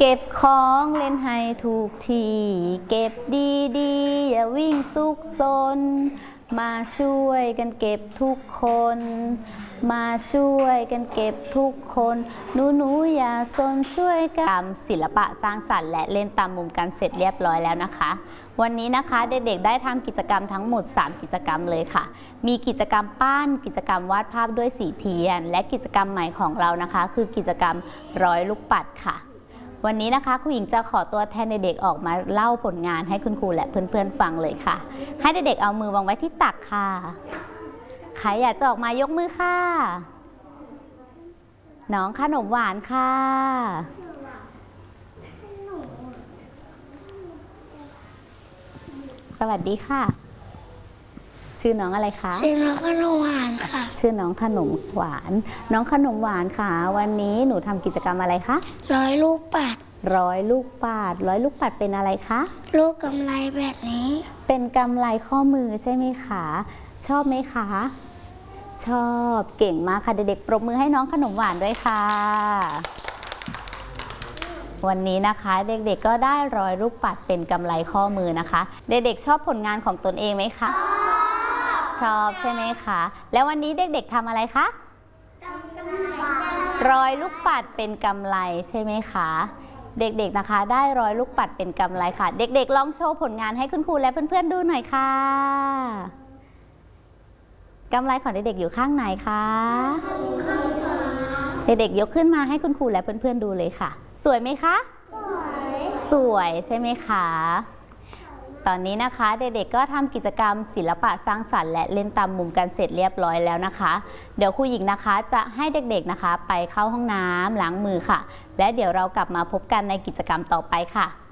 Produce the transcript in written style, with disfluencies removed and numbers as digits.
เก็บของเล่นให้ถูกที่เก็บดีๆอย่าวิ่งซุกซนมาช่วยกันเก็บทุกคนมาช่วยกันเก็บทุกคนหนูอย่าซนช่วยกันศิลปะสร้างสรรค์และเล่นตามมุมกันเสร็จเรียบร้อยแล้วนะคะวันนี้นะคะเด็กๆได้ทำกิจกรรมทั้งหมด3กิจกรรมเลยค่ะมีกิจกรรมปั้นกิจกรรมวาดภาพด้วยสีเทียนและกิจกรรมใหม่ของเรานะคะคือกิจกรรมร้อยลูกปัดค่ะวันนี้นะคะครูหญิงจะขอตัวแทนเด็กๆออกมาเล่าผลงานให้คุณครูและเพื่อนๆฟังเลยค่ะให้เด็กๆเอามือวางไว้ที่ตักค่ะใครอยากจะออกมายกมือค่ะน้องขนมหวานค่ะสวัสดีค่ะชื่อน้องอะไรคะชื่อน้องขนมหวานค่ะชื่อน้องขนมหวานน้องขนมหวานค่ะวันนี้หนูทำกิจกรรมอะไรคะร้อยลูกปัดร้อยลูกปัดร้อยลูกปัดเป็นอะไรคะลูกกำไรแบบนี้เป็นกำไรข้อมือใช่ไหมคะชอบไหมคะชอบเก่งมากค่ะเด็กๆปรบมือให้น้องขนมหวานด้วยค่ะวันนี้นะคะเด็กๆก็ได้ร้อยลูกปัดเป็นกำไรข้อมือนะคะเด็กๆชอบผลงานของตนเองไหมคะชอบใช่ไหมคะแล้ววันนี้เด็กๆทำอะไรคะร้อยลูกปัดเป็นกำไรใช่ไหมคะเด็กๆนะคะได้ร้อยลูกปัดเป็นกำไรค่ะเด็กๆลองโชว์ผลงานให้คุณครูและเพื่อนๆดูหน่อยค่ะกำไรของเด็กๆอยู่ข้างไหนคะเด็กๆยกขึ้นมาให้คุณครูและเพื่อนๆดูเลยค่ะสวยไหมคะสวยใช่ไหมคะตอนนี้นะคะเด็กๆก็ทำกิจกรรมศิลปะสร้างสรรค์และเล่นตามมุมกันเสร็จเรียบร้อยแล้วนะคะเดี๋ยวครูหญิงนะคะจะให้เด็กๆนะคะไปเข้าห้องน้ำล้างมือค่ะและเดี๋ยวเรากลับมาพบกันในกิจกรรมต่อไปค่ะ